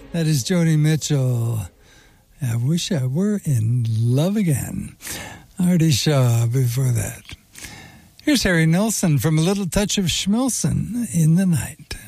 That is Joni Mitchell. I wish I were in love again. Artie Shaw before that. Here's Harry Nilsson from A Little Touch of Schmilson in the Night.